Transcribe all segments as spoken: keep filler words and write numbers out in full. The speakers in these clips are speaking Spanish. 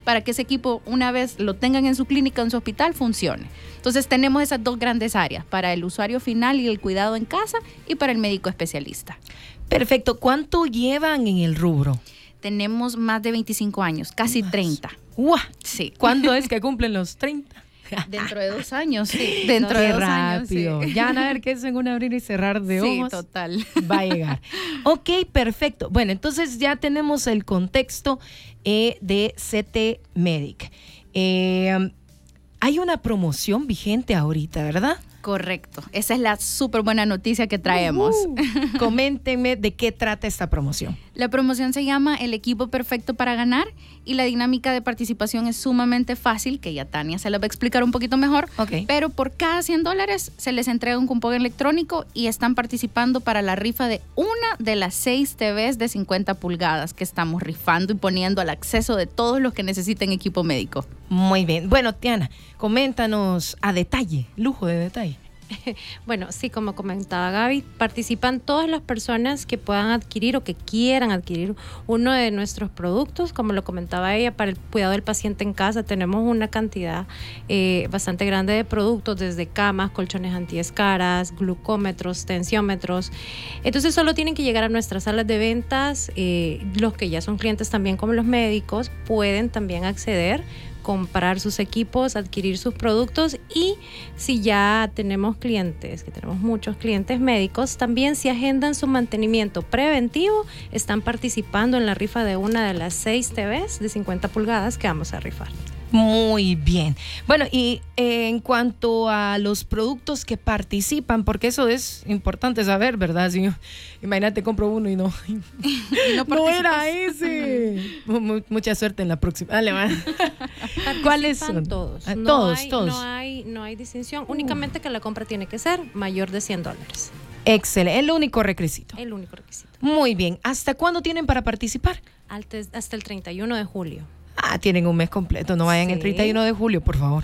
para que ese equipo, una vez lo tengan en su clínica o en su hospital, funcione. Entonces tenemos esas dos grandes áreas, para el usuario final y el cuidado en casa, y para el médico especialista. Perfecto. ¿Cuánto llevan en el rubro? Tenemos más de veinticinco años, casi Más. treinta. ¡Guau! Sí. ¿Cuándo es que cumplen los treinta? Dentro de dos años, sí. Dentro Qué de dos rápido. años, sí. Ya van a ver que es en un abrir y cerrar de Sí, ojos. total. Va a llegar. Ok, perfecto. Bueno, entonces ya tenemos el contexto eh, de C T Medic. Eh, hay una promoción vigente ahorita, ¿verdad? Correcto. Esa es la súper buena noticia que traemos. Uh-huh. Coméntenme de qué trata esta promoción. La promoción se llama El Equipo Perfecto para Ganar y la dinámica de participación es sumamente fácil, que ya Tania se la va a explicar un poquito mejor. Okay. Pero por cada cien dólares se les entrega un cupón electrónico y están participando para la rifa de una de las seis T Vs de cincuenta pulgadas que estamos rifando y poniendo al acceso de todos los que necesiten equipo médico. Muy bien. Bueno, Tiana, coméntanos a detalle, lujo de detalle. Bueno, sí, como comentaba Gaby, participan todas las personas que puedan adquirir o que quieran adquirir uno de nuestros productos. Como lo comentaba ella, para el cuidado del paciente en casa tenemos una cantidad eh, bastante grande de productos, desde camas, colchones antiescaras, glucómetros, tensiómetros. Entonces solo tienen que llegar a nuestras salas de ventas. Eh, los que ya son clientes también, como los médicos, pueden también acceder, comprar sus equipos, adquirir sus productos, y si ya tenemos clientes, que tenemos muchos clientes médicos, también si agendan su mantenimiento preventivo, están participando en la rifa de una de las seis T Vs de cincuenta pulgadas que vamos a rifar. Muy bien. Bueno, y eh, en cuanto a los productos que participan, porque eso es importante saber, ¿verdad? Si yo, imagínate, compro uno y no, y no, no era ese. Mucha suerte en la próxima. Dale, va. ¿Cuáles son? Todos. Ah, no todos, hay, todos. No hay, no hay distinción, únicamente que la compra tiene que ser mayor de cien dólares. Excelente, el único requisito. El único requisito. Muy bien. ¿Hasta cuándo tienen para participar? Hasta el treinta y uno de julio. Ah, tienen un mes completo, no vayan sí. el treinta y uno de julio, por favor.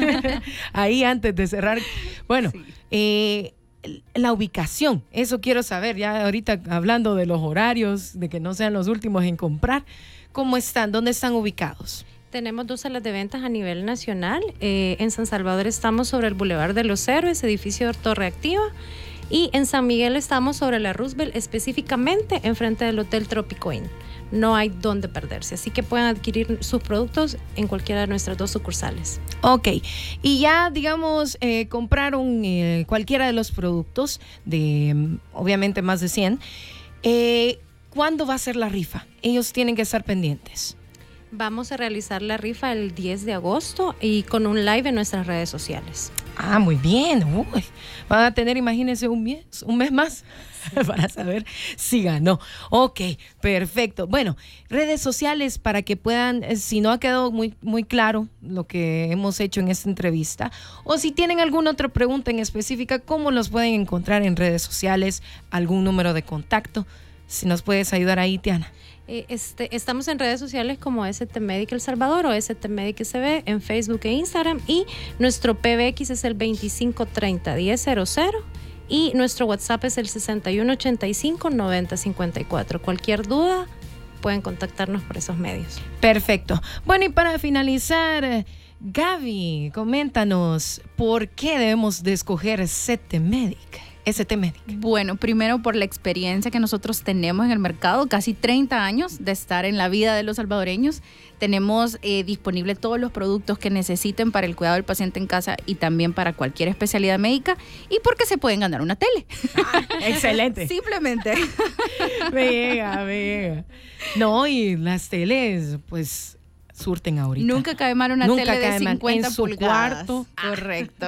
Ahí antes de cerrar. Bueno, sí. eh, la ubicación, eso quiero saber, ya ahorita hablando de los horarios, de que no sean los últimos en comprar, ¿cómo están? ¿Dónde están ubicados? Tenemos dos salas de ventas a nivel nacional. Eh, en San Salvador estamos sobre el Boulevard de los Héroes, edificio Torre Activa. Y en San Miguel estamos sobre la Roosevelt, específicamente enfrente del Hotel Trópico Inn. No hay dónde perderse, así que pueden adquirir sus productos en cualquiera de nuestras dos sucursales. Ok, y ya digamos eh, compraron eh, cualquiera de los productos de obviamente más de cien, eh, ¿cuándo va a ser la rifa? Ellos tienen que estar pendientes. Vamos a realizar la rifa el diez de agosto y con un live en nuestras redes sociales. Ah, muy bien. Uy, van a tener, imagínense, un mes, un mes más sí. para saber si ganó. Ok, perfecto. Bueno, redes sociales para que puedan, si no ha quedado muy, muy claro lo que hemos hecho en esta entrevista, o si tienen alguna otra pregunta en específica, ¿cómo los pueden encontrar en redes sociales? ¿Algún número de contacto? Si nos puedes ayudar ahí, Tiana. Este, estamos en redes sociales como S T Medic El Salvador o S T Medic S B en Facebook e Instagram, y nuestro P B X es el veinticinco treinta diez cero cero y nuestro WhatsApp es el sesenta y uno ochenta y cinco noventa cincuenta y cuatro. Cualquier duda pueden contactarnos por esos medios. Perfecto. Bueno, y para finalizar, Gaby, coméntanos por qué debemos de escoger S T Medic. S T Medic. Bueno, primero por la experiencia que nosotros tenemos en el mercado, casi treinta años de estar en la vida de los salvadoreños. Tenemos eh, disponible todos los productos que necesiten para el cuidado del paciente en casa y también para cualquier especialidad médica, y porque se pueden ganar una tele. Ah, excelente. Simplemente. Me llega, me llega. No, y las teles, pues surten ahorita. Nunca cae mal una Nunca tele de cincuenta en su pulgadas. Cuarto. Correcto.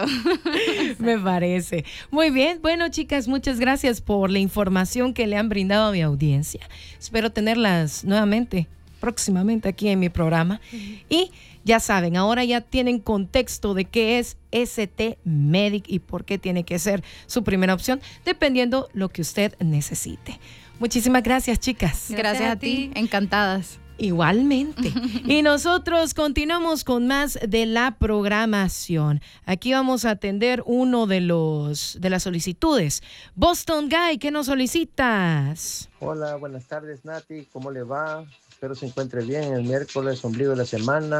Me parece. Muy bien. Bueno, chicas, muchas gracias por la información que le han brindado a mi audiencia. Espero tenerlas nuevamente, próximamente aquí en mi programa. Uh-huh. Y ya saben, ahora ya tienen contexto de qué es S T Medic y por qué tiene que ser su primera opción, dependiendo lo que usted necesite. Muchísimas gracias, chicas. Gracias, gracias a ti. Encantadas. Igualmente. Y nosotros continuamos con más de la programación. Aquí vamos a atender uno de los de las solicitudes. Boston Guy, ¿qué nos solicitas? Hola, buenas tardes, Nati. ¿Cómo le va? espero se encuentre bien el miércoles, ombligo de la semana.